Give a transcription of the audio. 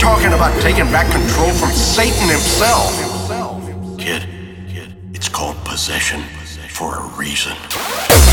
talking about taking back control from Satan himself. Kid, it's called possession for a reason.